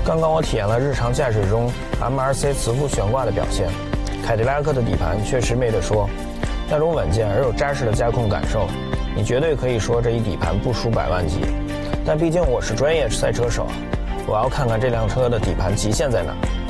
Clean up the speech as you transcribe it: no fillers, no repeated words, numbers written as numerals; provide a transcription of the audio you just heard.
刚刚我体验了日常驾驶中 MRC 磁浮悬挂的表现，凯迪拉克的底盘确实没得说，那种稳健而又扎实的驾控感受，你绝对可以说这一底盘不输百万级。但毕竟我是专业赛车手，我要看看这辆车的底盘极限在哪。